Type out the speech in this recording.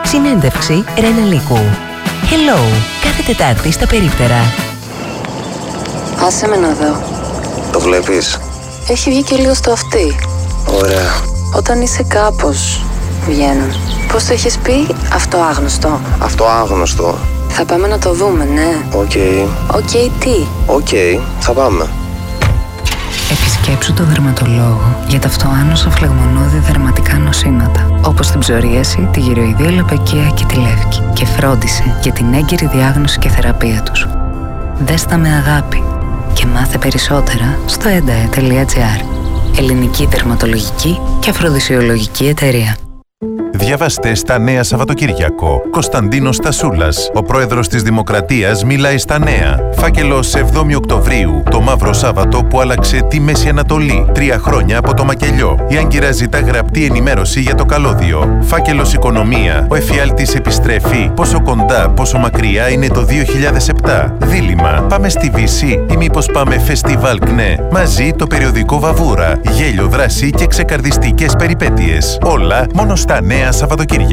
Συνέντευξη Ρεναλίκου. Hello, κάθε Τετάρτη στα Περίπτερα. Άσε με να δω. Το βλέπεις? Έχει βγει και λίγο στο αυτί. Ωραία. Όταν είσαι κάπως, βγαίνουν. Πώς το έχεις πει, αυτό άγνωστο? Αυτό άγνωστο. Θα πάμε να το δούμε, ναι. Οκ. Οκ, τι? Οκ, θα πάμε. Επισκέψου τον δερματολόγο για τα αυτοάνωσα φλεγμονώδη δερματικά νοσήματα, όπως την ψωρίαση, τη γυροειδία λαπακία και τη λεύκη, και φρόντισε για την έγκαιρη διάγνωση και θεραπεία τους. Δες τα με αγάπη και μάθε περισσότερα στο endae.gr. Ελληνική δερματολογική και αφροδισιολογική εταιρεία. Διαβάστε στα Νέα Σαββατοκύριακο. Κωνσταντίνος Στασούλας, ο πρόεδρος της Δημοκρατίας, μιλάει στα νέα. Φάκελος 7η Οκτωβρίου, το μαύρο Σάββατο που άλλαξε τη Μέση Ανατολή. 3 χρόνια από το μακελιό. Η Άγκυρα ζητά γραπτή ενημέρωση για το καλώδιο. Φάκελος Οικονομία, ο εφιάλτης επιστρέφει. Πόσο κοντά, πόσο μακριά είναι το 2007. Δίλημμα, πάμε στη Βύση ή μήπως πάμε φεστιβάλ ΚΝΕ. Μαζί το περιοδικό Βαβούρα. Γέλιο, δράση και ξεκαρδιστικές περιπέτειες. Όλα μόνο στα Νέα Σαββατοκύριακο.